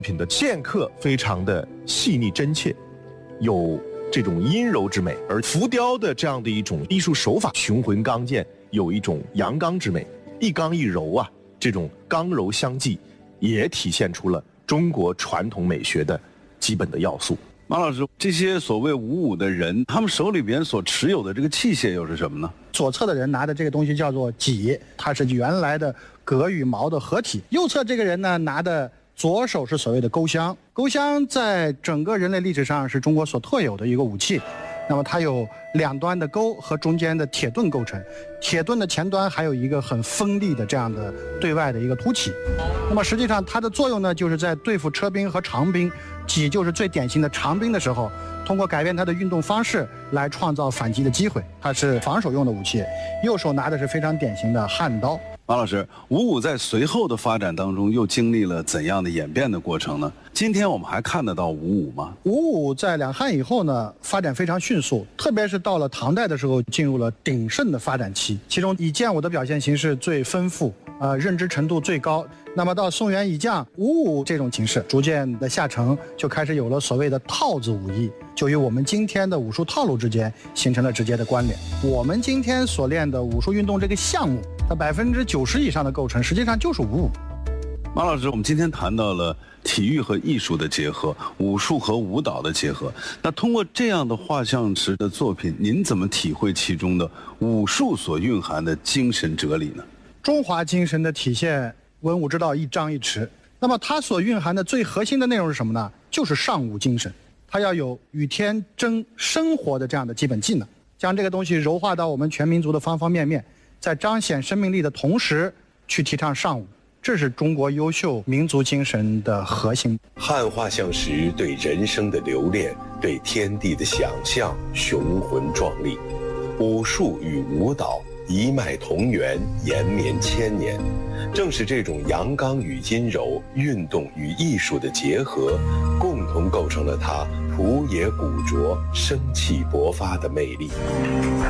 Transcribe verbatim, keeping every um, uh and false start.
品的剑客非常的细腻真切，有这种阴柔之美，而浮雕的这样的一种艺术手法雄浑刚健，有一种阳刚之美，一刚一柔啊，这种刚柔相济，也体现出了中国传统美学的基本的要素。 马老师，这些所谓武武的人，他们手里边所持有的这个器械又是什么呢？ 左侧的人拿的这个东西叫做戟，它是原来的戈与矛的合体。右侧这个人呢，拿的左手是所谓的钩香。钩香在整个人类历史上是中国所特有的一个武器。那么它有两端的钩和中间的铁盾构成，铁盾的前端还有一个很锋利的这样的对外的一个凸起。那么实际上它的作用呢，就是在对付车兵和长兵，戟就是最典型的长兵的时候，通过改变它的运动方式来创造反击的机会。它是防守用的武器。右手拿的是非常典型的汉刀。 马老师，武武在随后的发展当中又经历了怎样的演变的过程呢？今天我们还看得到武武吗？ 武武在两汉以后呢，发展非常迅速，特别是到了唐代的时候，进入了鼎盛的发展期。其中以剑舞的表现形式最丰富，呃，认知程度最高。那么到宋元以降，武武这种形式逐渐的下沉，就开始有了所谓的套子武艺，就与我们今天的武术套路之间形成了直接的关联。我们今天所练的武术运动这个项目，它百分之九十以上的构成实际上就是武武。 马老师，我们今天谈到了体育和艺术的结合，武术和舞蹈的结合。那通过这样的画像池的作品，您怎么体会其中的武术所蕴含的精神哲理呢？ 中华精神的体现，文武之道一张一弛。那么它所蕴含的最核心的内容是什么呢？就是尚武精神。它要有与天争生活的这样的基本技能，将这个东西柔化到我们全民族的方方面面，在彰显生命力的同时，去提倡尚武。这是中国优秀民族精神的核心。 汉画像石对人生的留恋，对天地的想象，雄浑壮丽。武术与舞蹈一脉同源，延绵千年。正是这种阳刚与阴柔、运动与艺术的结合，共同构成了它朴野古拙、生气勃发的魅力。